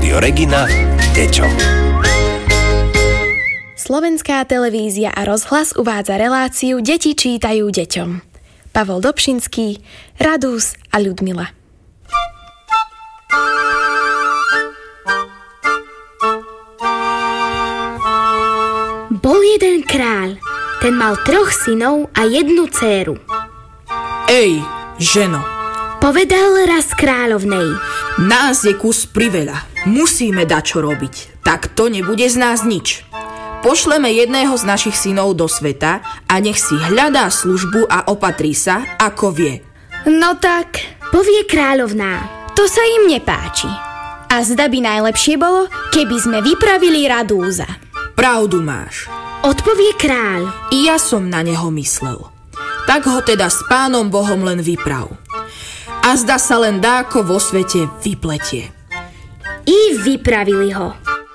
Rádio Regina deťom. Slovenská televízia a rozhlas uvádza reláciu Deti čítajú deťom. Pavol Dobšinský, Radús a Ľudmila. Bol jeden kráľ. Ten mal 3 synov a 1 dcéru. Ej, ženo, Povedal raz kráľovnej: nás je kus priveľa. Musíme dačo robiť. Tak to nebude z nás nič. Pošleme jedného z našich synov do sveta a nech si hľadá službu a opatrí sa, ako vie. No tak, povie kráľovná: to sa im nepáči. A zda by najlepšie bolo, keby sme vypravili Radúza. Pravdu máš. odpovie kráľ: I ja som na neho myslel. Tak ho teda s Pánom Bohom len vyprav. A zda sa len dáko vo svete vypletie. I vypravili ho.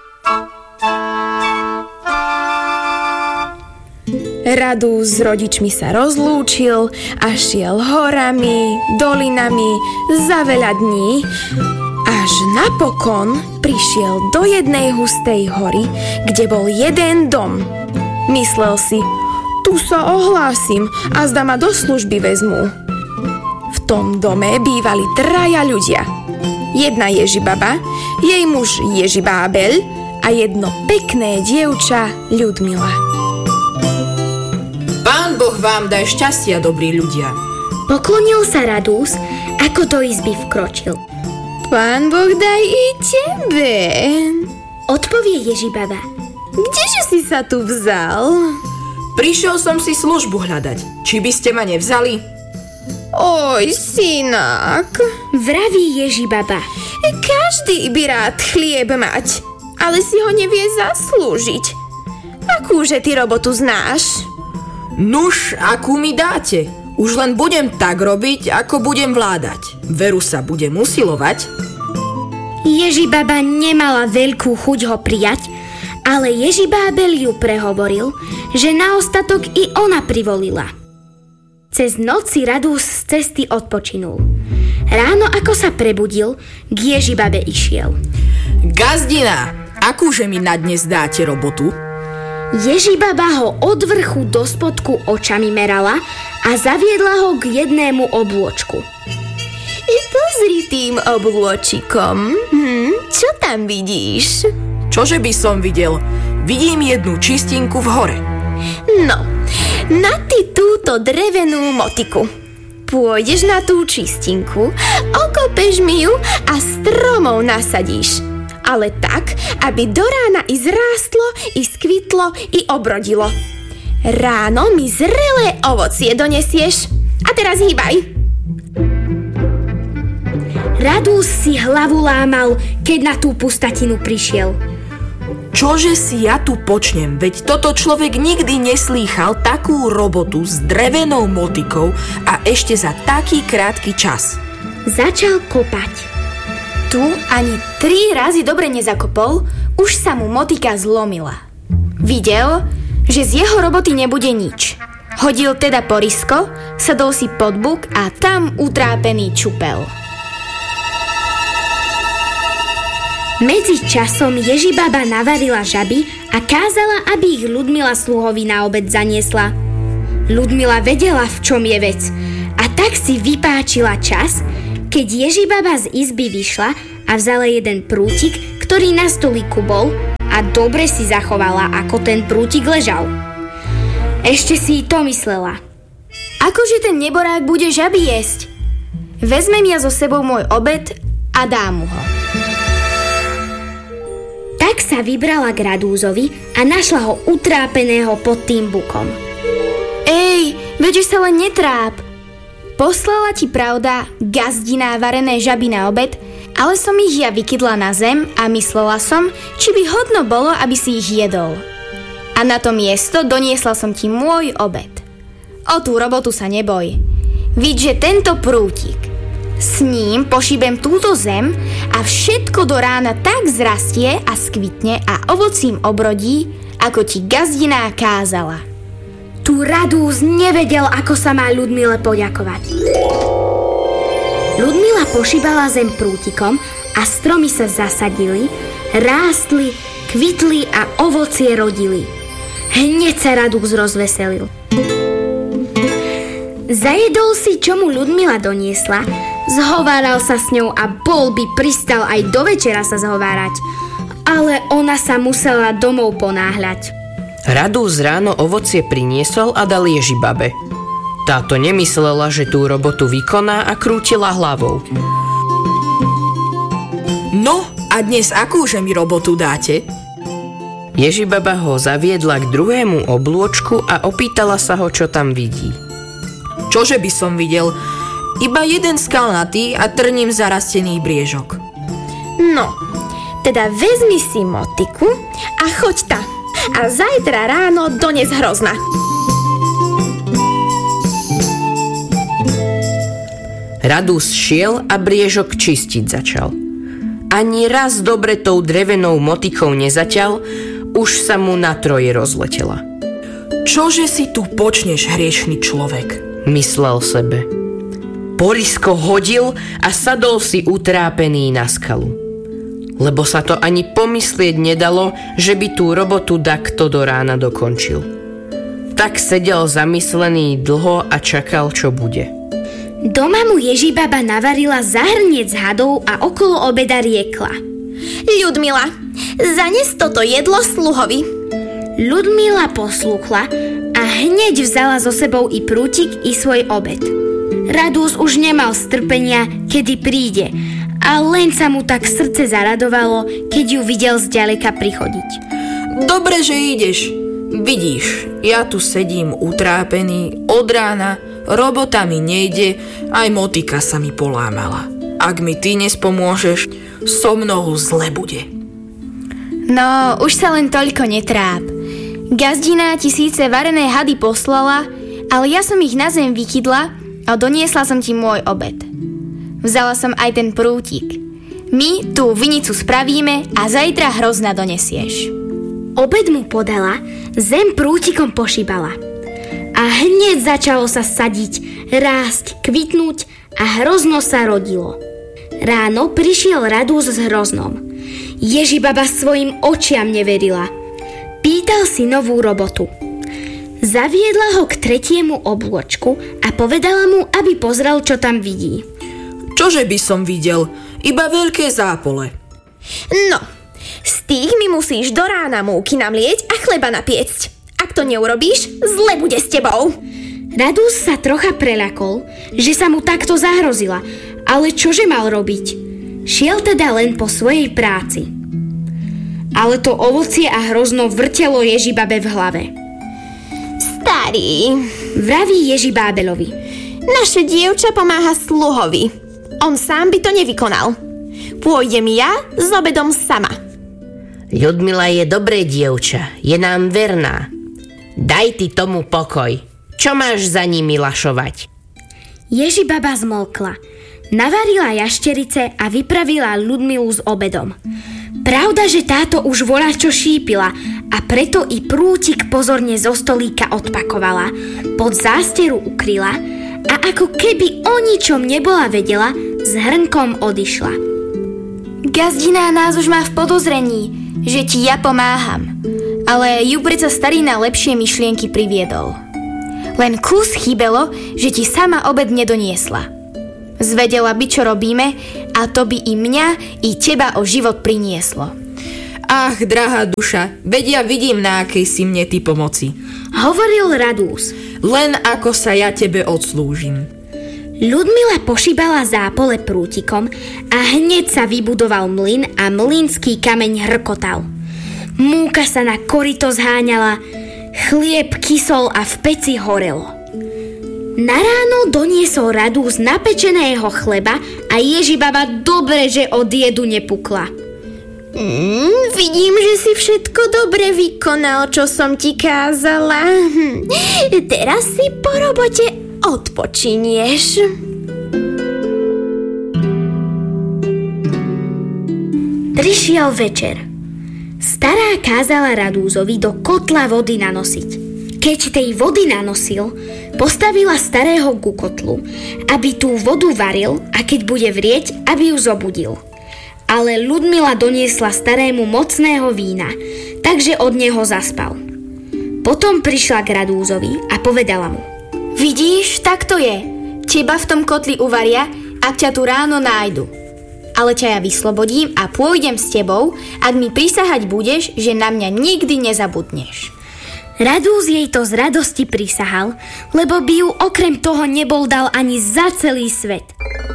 Radús s rodičmi sa rozlúčil a šiel horami, dolinami za veľa dní, až napokon prišiel do jednej hustej hory, kde bol jeden dom. Myslel si: tu sa ohlásim a zda ma do služby vezmú. V tom dome bývali 3 ľudia. Jedna Ježibaba, jej muž Ježibábel a jedno pekné dievča Ľudmila. Pán Boh vám daj šťastia, dobrí ľudia. Poklonil sa Radús, ako do izby vkročil. Pán Boh daj i tebe. Odpovie Ježibaba: Kdeže si sa tu vzal? Prišiel som si službu hľadať. Či by ste ma nevzali? Oj, synák, vraví Ježibaba: každý by rád chlieb mať, ale si ho nevie zaslúžiť. Akúže ty robotu znáš? Nuž, akú mi dáte? Už len budem tak robiť, ako budem vládať. Veru sa budem usilovať. Ježibaba nemala veľkú chuť ho prijať, ale Ježibábel ju prehovoril, že na ostatok i ona privolila. Cez noc si Radús z cesty odpočinul. Ráno, ako sa prebudil, k Ježibabe išiel. Gazdina, akúže mi na dnes dáte robotu? Ježibaba ho od vrchu do spodku očami merala a zaviedla ho k jednému oblôčku. Pozri tým oblôčikom. Čo tam vidíš? Čože by som videl? Vidím jednu čistinku v hore. No, na ty túto drevenú motiku. Pôjdeš na tú čistinku, okopeš mi ju a stromov nasadíš. Ale tak, aby do rána i zrástlo, i skvitlo, i obrodilo. Ráno mi zrelé ovocie donesieš. A teraz hýbaj. Radús si hlavu lámal, keď na tú pustatinu prišiel. Čože si ja tu počnem? Veď toto človek nikdy neslýchal takú robotu s drevenou motikou a ešte za taký krátky čas. Začal kopať. Tu ani 3 razy dobre nezakopol, už sa mu motika zlomila. Videl, že z jeho roboty nebude nič. Hodil teda porisko, sadol si pod buk a tam utrápený čupel. Medzi časom Ježibaba navarila žaby a kázala, aby ich Ľudmila sluhovi na obed zaniesla. Ľudmila vedela, v čom je vec, a tak si vypáčila čas, keď Ježibaba z izby vyšla a vzala jeden prútik, ktorý na stolíku bol, a dobre si zachovala, ako ten prútik ležal. Ešte si to myslela: akože ten neborák bude žaby jesť? Vezmem ja so sebou môj obed a dám mu ho. Tak sa vybrala k Radúzovi a našla ho utrápeného pod tým bukom. Ej, veď sa len netráp. Poslala ti, pravda, gazdina varené žaby na obed, ale som ich ja vykydla na zem a myslela som, či by hodno bolo, aby si ich jedol. A na to miesto doniesla som ti môj obed. O tú robotu sa neboj. Vidže tento prútik. S ním pošibem túto zem a všetko do rána tak zrastie a skvitne a ovocím obrodí, ako ti gazdiná kázala. Tu Radús nevedel, ako sa má Ľudmile poďakovať. Ľudmila pošibala zem prútikom a stromy sa zasadili, rástli, kvitli a ovocie rodili. Hneď sa Radúz rozveselil. Zajedol si, čo mu Ľudmila doniesla, zhováral sa s ňou a bol by pristal aj do večera sa zhovárať. Ale ona sa musela domov ponáhľať. Radúz ráno ovocie priniesol a dal Ježibabe. Táto nemyslela, že tú robotu vykoná a krútila hlavou. No, a dnes akúže mi robotu dáte? Ježibaba ho zaviedla k druhému oblôčku a opýtala sa ho, čo tam vidí. Čože by som videl? Iba jeden skalnatý a trním zarastený briežok. No, teda vezmi si motiku a choď tam. A zajtra ráno dones hrozna. Radúz šiel a briežok čistiť začal. Ani raz dobre tou drevenou motikou nezaťal, už sa mu na troje rozletela. Čože si tu počneš, hriešný človek? Myslel sebe. Porisko hodil a sadol si utrápený na skalu. Lebo sa to ani pomyslieť nedalo, že by tú robotu dakto do rána dokončil. Tak sedel zamyslený dlho a čakal, čo bude. Doma mu Ježibaba navarila zahrniec hadov a okolo obeda riekla. Ľudmila, zanes toto jedlo sluhovi. Ľudmila poslúchla a hneď vzala so sebou i prútik, i svoj obed. Radúz už nemal strpenia, kedy príde, a len sa mu tak srdce zaradovalo, keď ju videl zďaleka prichodiť. Dobre, že ideš. Vidíš, ja tu sedím utrápený od rána, robota mi nejde, aj motika sa mi polámala. Ak mi ty nespomôžeš, so mnou zle bude. No, už sa len toľko netráp. Gazdina ti síce varené hady poslala, ale ja som ich na zem vykydla a doniesla som ti môj obed. Vzala som aj ten prútik. My tú vinicu spravíme a zajtra hrozna donesieš. Obed mu podala, zem prútikom pošibala. A hneď začalo sa sadiť, rásť, kvitnúť a hrozno sa rodilo. Ráno prišiel Radúz s hroznom. Ježibaba svojim očiam neverila. Pýtal si novú robotu. Zaviedla ho k tretiemu oblôčku a povedala mu, aby pozrel, čo tam vidí. Čože by som videl? Iba veľké zápole. No, z tých mi musíš do rána múky namlieť a chleba napiecť. Ak to neurobíš, zle bude s tebou. Radúz sa trocha preľakol, že sa mu takto zahrozila, ale čože mal robiť? Šiel teda len po svojej práci. Ale to ovocie a hrozno vrtelo Ježibabe v hlave. Starý, vraví Ježibábelovi. Naše dievča pomáha sluhovi. On sám by to nevykonal. Pôjdem ja s obedom sama. Ľudmila je dobré dievča, je nám verná. Daj ty tomu pokoj. Čo máš za nimi lašovať? Ježibaba zmolkla. Navarila jašterice a vypravila Ľudmilu s obedom. Pravda, že táto už voľačo šípila a preto i prútik pozorne zo stolíka odpakovala, pod zásteru ukryla a ako keby o ničom nebola vedela, s hrnkom odišla. Gazdina nás už má v podozrení, že ti ja pomáham, ale ju predsa starý na lepšie myšlienky priviedol. Len kus chýbelo, že ti sama obed nedoniesla. Zvedela by, čo robíme, a to by i mňa, i teba o život prinieslo. Ach, drahá duša, veď ja vidím, na akej si mne ty pomoci. Hovoril Radúz. Len ako sa ja tebe odslúžim. Ľudmila pošibala zápole prútikom a hneď sa vybudoval mlyn a mlynský kameň hrkotal. Múka sa na koryto zháňala, chlieb kysol a v peci horelo. Na ráno doniesol Radúz napečeného chleba a Ježibaba dobre, že od jedu nepukla. Vidím, že si všetko dobre vykonal, čo som ti kázala. Teraz si po robote odpočinieš. Prišiel večer. Stará kázala Radúzovi do kotla vody nanosiť. Keď tej vody nanosil, Postavila starého ku kotlu, aby tú vodu varil a keď bude vrieť, aby ju zobudil. Ale Ľudmila doniesla starému mocného vína, takže od neho zaspal. Potom prišla k Radúzovi a povedala mu: Vidíš, tak to je. Teba v tom kotli uvaria, ak ťa tu ráno nájdu. Ale ťa ja vyslobodím a pôjdem s tebou, ak mi prisahať budeš, že na mňa nikdy nezabudneš. Radúz jej to z radosti prisahal, lebo by ju okrem toho nebol dal ani za celý svet.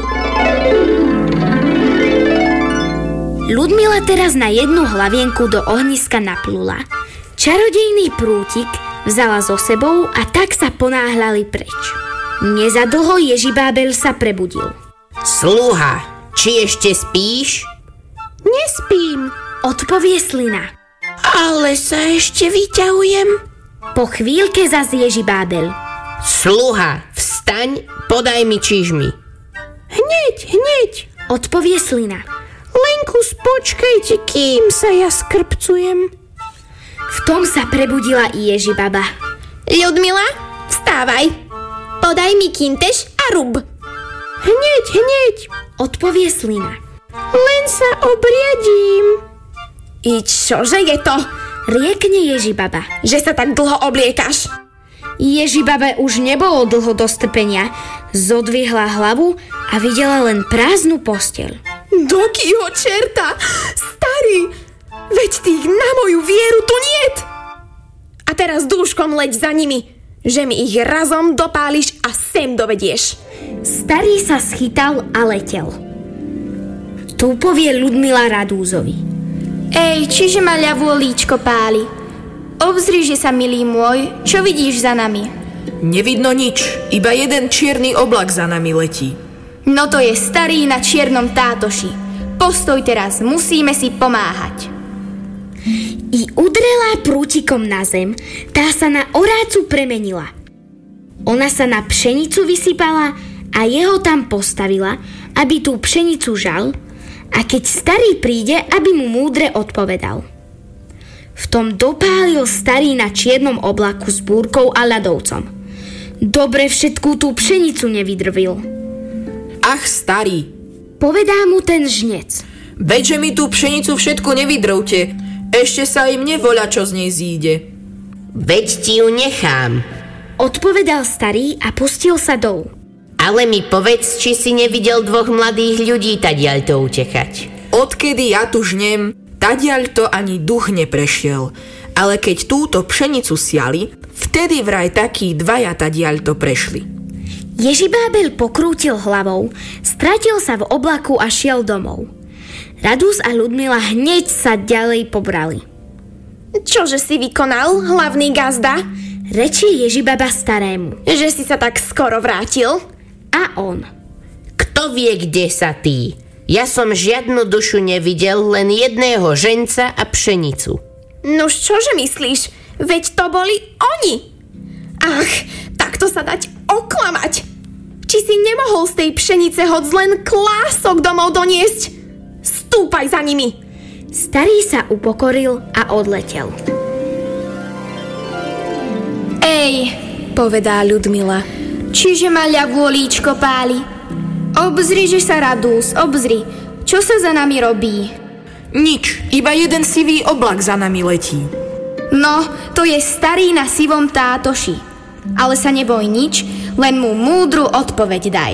Ľudmila teraz na jednu hlavienku do ohniska naplula, čarodejný prútik vzala so sebou a tak sa ponáhľali preč. Nezadlho Ježibábel sa prebudil. Sluha, či ešte spíš? Nespím, odpovie slina. Ale sa ešte vyťahujem. Po chvíľke zas Ježibábel. Sluha, vstaň, podaj mi čižmy. Hneď, Odpovie slina. len kus počkajte, kým sa ja skrpcujem. V tom sa prebudila i Ježibaba. Ľudmila, vstávaj. Podaj mi kinteš a rub. Hneď, Odpovie slina. len sa obriadím. I čože je to? Riekne Ježibaba. Že sa tak dlho obliekaš? Ježibabe už nebolo dlho do strpenia. Zodvihla hlavu a videla len prázdnu posteľ. Do kýho čerta? Starý, veď tých na moju vieru tu niet. A teraz dúškom leď za nimi, že mi ich razom dopáliš a sem dovedieš. Starý sa schytal a letel. Tu povie Ľudmila Radúzovi. Ej, čiže ma ľavú líčko páli. Obzri, že sa, milý môj, čo vidíš za nami? Nevidno nič, iba jeden čierny oblak za nami letí. No to je starý na čiernom tátoši. Postoj teraz, musíme si pomáhať. I udrela prútikom na zem, tá sa na orácu premenila. Ona sa na pšenicu vysypala a jeho tam postavila, aby tú pšenicu žal, a keď starý príde, aby mu múdre odpovedal. V tom dopálil starý na čiernom oblaku s búrkou a ľadovcom. Dobre všetkú tú pšenicu nevydrvil. Ach, starý, Povedá mu ten žnec. veďže mi tú pšenicu všetku nevydrovte, ešte sa im nevoľa, čo z nej zíde. Veď ti ju nechám. Odpovedal starý a pustil sa dolu. Ale mi povedz, či si nevidel dvoch mladých ľudí tadiaľto utekať. Odkedy ja tu žnem, tadiaľto ani duch neprešiel. Ale keď túto pšenicu siali, vtedy vraj takí dvaja tadiaľto prešli. Ježibábel pokrútil hlavou, stratil sa v oblaku a šiel domov. Radúz a Ľudmila hneď sa ďalej pobrali. Čože si vykonal, hlavný gazda? Rečie Ježibaba starému. Že si sa tak skoro vrátil? A on. Kto vie, kde sa ty? Ja som žiadnu dušu nevidel, len jedného ženca a pšenicu. Nož čože myslíš? Veď to boli oni. Ach, takto sa dať oklamať. Či si nemohol z tej pšenice hoď len klások domov doniesť? Stúpaj za nimi. Starý sa upokoril a odletel. Ej, Povedá Ľudmila. čiže ma ľavú líčko páli. Obzri, že sa, Radúz, obzri. Čo sa za nami robí? Nič, iba jeden sivý oblak za nami letí. No, to je starý na sivom tátoši. Ale sa neboj nič, len mu múdru odpoveď daj.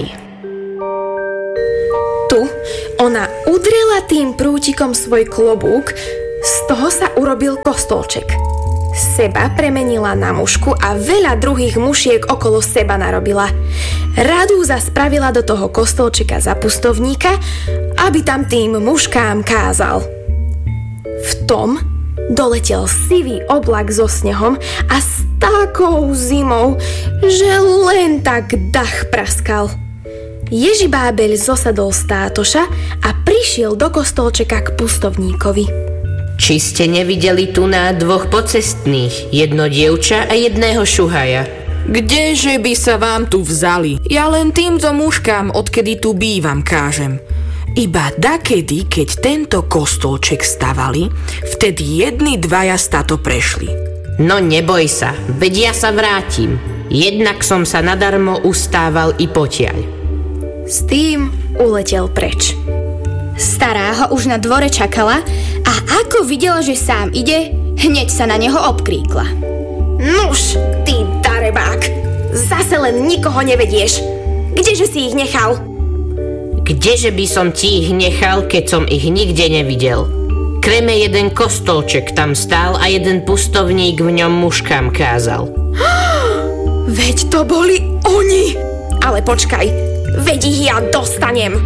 Tu ona udrela tým prútikom svoj klobúk, z toho sa urobil kostolček. Seba premenila na mušku a veľa druhých mušiek okolo seba narobila. Radúza spravila do toho kostolčeka za pustovníka, aby tam tým muškám kázal. V tom doletel sivý oblak so snehom a s takou zimou, že len tak dach praskal. Ježibábel zosadol z tátoša a prišiel do kostolčeka k pustovníkovi. Či ste nevideli tu na dvoch pocestných, jedno dievča a jedného šuhaja? Kdeže by sa vám tu vzali? Ja len týmto mužkám, odkedy tu bývam, kážem. Iba dakedy, keď tento kostolček stavali, vtedy jedni dvaja stato prešli. No neboj sa, veď ja sa vrátim. jednak som sa nadarmo ustával i potiaľ. S tým uletel preč. Stará ho už na dvore čakala a ako videla, že sám ide, hneď sa na neho obkríkla. Nuž, ty darebák, zase len nikoho nevedieš. Kdeže si ich nechal? Kdeže by som ti ich nechal, keď som ich nikde nevidel? Kreme jeden kostolček tam stál a jeden pustovník v ňom mužkám kázal. Veď to boli oni! Ale počkaj, veď ich ja dostanem.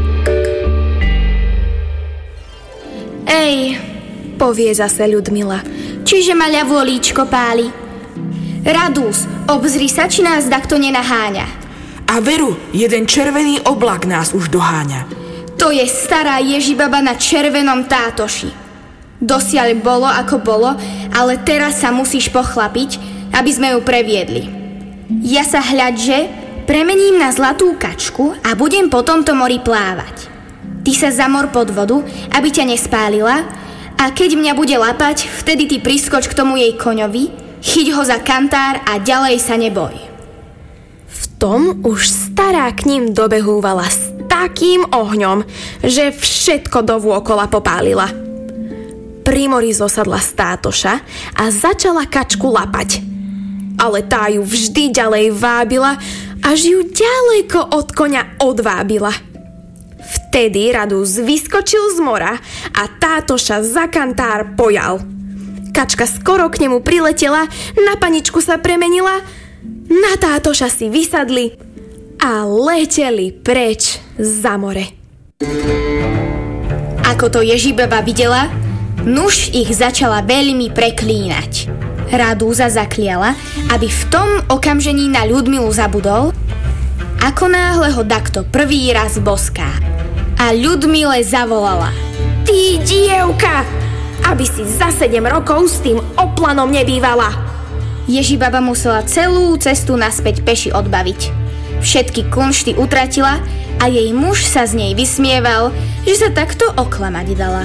Ej, Povie zase Ľudmila. čiže ma ľavo líčko páli. Radús, obzri sa, či nás dakto nenaháňa. A veru, jeden červený oblak nás už doháňa. To je stará Ježibaba na červenom tátoši. Dosiaľ bolo, ako bolo, ale teraz sa musíš pochlapiť, aby sme ju previedli. Ja sa hľadže premením na zlatú kačku a budem po tomto mori plávať. Ty sa zamor pod vodu, aby ťa nespálila, a keď mňa bude lapať, vtedy ty priskoč k tomu jej koňovi, chyť ho za kantár a ďalej sa neboj. V tom už stará k ním dobehúvala s takým ohňom, že všetko dovôkola popálila. Pri mori zosadla státoša a začala kačku lapať. Ale tá ju vždy ďalej vábila, až ju ďaleko od koňa odvábila. Vtedy Radús vyskočil z mora a tátoša za kantár pojal. Kačka skoro k nemu priletela, na paničku sa premenila, na tátoša si vysadli a leteli preč za more. Ako to Ježibaba videla, nuž ich začala veľmi preklínať. Radúza zakliala, aby v tom okamžení na Ľudmilu zabudol, ako náhle ho dakto prvý raz boská. A Ľudmile zavolala: Ty dievka, aby si za 7 rokov s tým oplanom nebývala. Ježibaba musela celú cestu naspäť peši odbaviť. Všetky kunšty utratila a jej muž sa z nej vysmieval, že sa takto oklamať dala.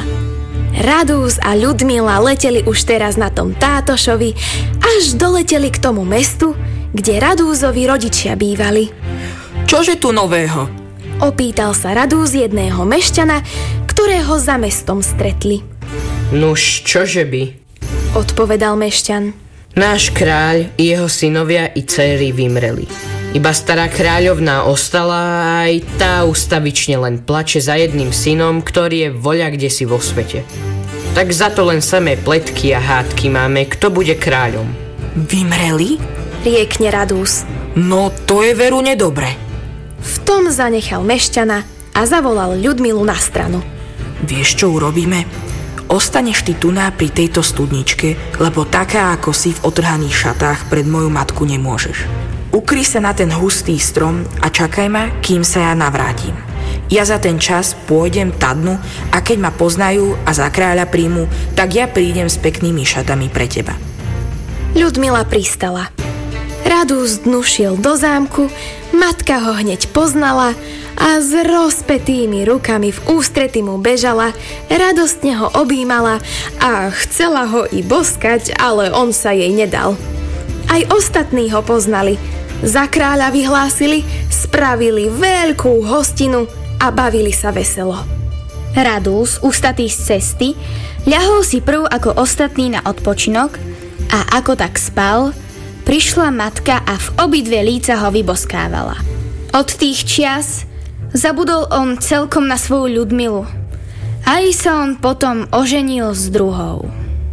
Radús a Ľudmila leteli už teraz na tom tátošovi, až doleteli k tomu mestu, kde Radúzovi rodičia bývali. Čože tu nového? Opýtal sa Radúz jedného mešťana, ktorého za mestom stretli. Nuž, čože by? Odpovedal mešťan. Náš kráľ, jeho synovia i dcéry vymreli. Iba stará kráľovná ostala a aj tá ustavične len plače za jedným synom, ktorý je voľa kdesi vo svete. Tak za to len samé pletky a hádky máme, kto bude kráľom. Vymreli? Riekne Radúz. No to je veru nedobre. V tom zanechal mešťana a zavolal Ľudmilu na stranu. Vieš, čo urobíme? Ostaneš ty tuná pri tejto studničke, lebo taká ako si v otrhaných šatách pred moju matku nemôžeš. Ukry sa na ten hustý strom a čakaj ma, kým sa ja navrátim. Ja za ten čas pôjdem tadnu a keď ma poznajú a za kráľa príjmu, tak ja prídem s peknými šatami pre teba. Ľudmila pristala. Radúz dnušiel do zámku, matka ho hneď poznala a s rozpetými rukami v ústrety mu bežala, radostne ho objímala a chcela ho i boskať, ale on sa jej nedal. Aj ostatní ho poznali, za kráľa vyhlásili, spravili veľkú hostinu a bavili sa veselo. Radúz, ustatý z cesty, ľahol si prv ako ostatný na odpočinok a ako tak spal, prišla matka a v obidve líca ho vyboskávala. Od tých čias zabudol on celkom na svoju Ľudmilu. Aj sa on potom oženil s druhou.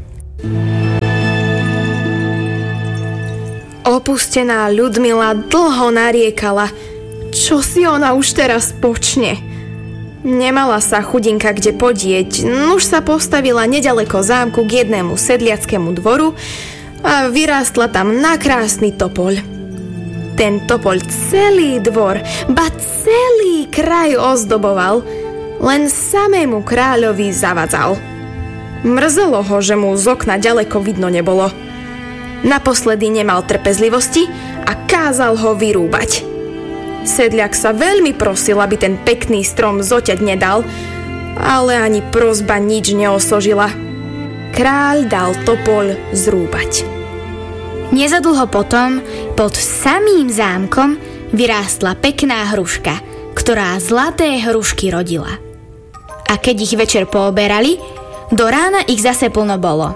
Opustená Ľudmila dlho nariekala, čo si ona už teraz počne. Nemala sa chudinka kde podieť, nuž sa postavila nedaleko zámku k jednému sedliackému dvoru a vyrástla tam na krásny topoľ. Ten topoľ celý dvor, ba celý kraj ozdoboval, len samému kráľovi zavadzal. Mrzelo ho, že mu z okna ďaleko vidno nebolo. Naposledy nemal trpezlivosti a kázal ho vyrúbať. Sedliak sa veľmi prosil, aby ten pekný strom zoťať nedal, ale ani prosba nič neosožila. Kráľ dal topoľ zrúbať. Nezadlho potom pod samým zámkom vyrástla pekná hruška, ktorá zlaté hrušky rodila. A keď ich večer pooberali, do rána ich zase plno bolo.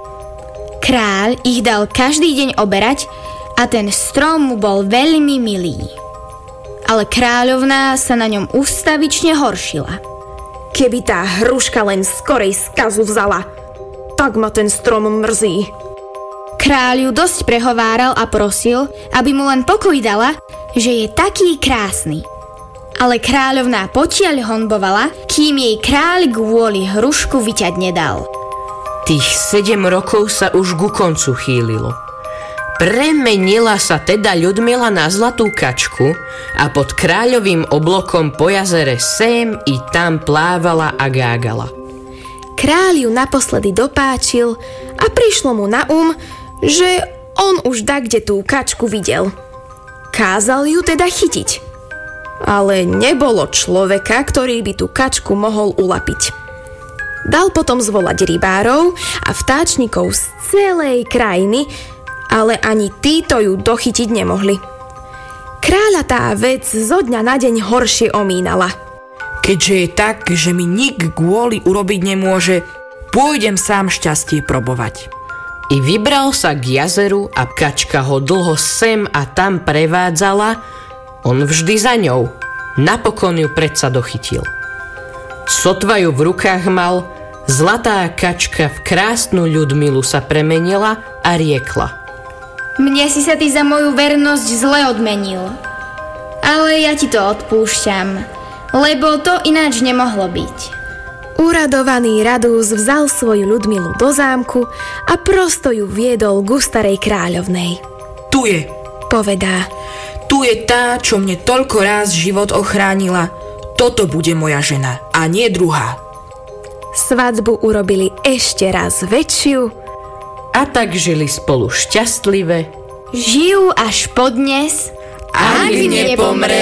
Kráľ ich dal každý deň oberať a ten strom mu bol veľmi milý. Ale kráľovná sa na ňom ústavične horšila. Keby tá hruška len skorej skazu vzala, tak ma ten strom mrzí. Kráľ ju dosť prehováral a prosil, aby mu len pokoj dala, že je taký krásny. Ale kráľovná potiaľ honbovala, kým jej kráľ kvôli hrušku vyťať nedal. Tých 7 rokov sa už ku koncu chýlilo. Premenila sa teda Ľudmila na zlatú kačku a pod kráľovým oblokom po jazere sem i tam plávala a gágala. Kráľ ju naposledy dopáčil a prišlo mu na že on už dakde tú kačku videl. Kázal ju teda chytiť. Ale nebolo človeka, ktorý by tú kačku mohol ulapiť. Dal potom zvolať rybárov a vtáčnikov z celej krajiny, ale ani títo ju dochytiť nemohli. Kráľa tá vec zo dňa na deň horšie omínala. Keďže je tak, že mi nik kvôli urobiť nemôže, pôjdem sám šťastie probovať. I vybral sa k jazeru a kačka ho dlho sem a tam prevádzala, on vždy za ňou. Napokon ju predsa dochytil. Sotva ju v rukách mal, zlatá kačka v krásnu Ľudmilu sa premenila a riekla: Mne si sa ty za moju vernosť zle odmenil. Ale ja ti to odpúšťam, lebo to ináč nemohlo byť. Uradovaný Radúz vzal svoju Ľudmilu do zámku a prosto ju viedol ku starej kráľovnej. Tu je, povedá. Tu je tá, čo mne toľko ráz život ochránila. Toto bude moja žena a nie druhá. Svadbu urobili ešte raz väčšiu a tak žili spolu šťastlive. Žijú až podnes, ak nepomreli.